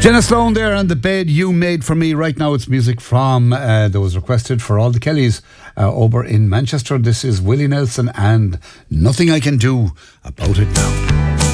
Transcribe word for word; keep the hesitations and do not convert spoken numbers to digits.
Jenna Sloan there and the bed you made for me. Right now it's music from uh, that was requested for all the Kellys uh, over in Manchester. This is Willie Nelson and Nothing I Can Do About It Now.